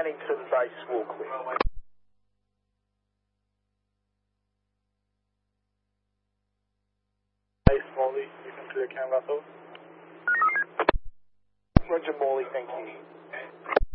Cannington Base Walkway. Base Morley, you can clear Canberra. Roger Morley, thank you.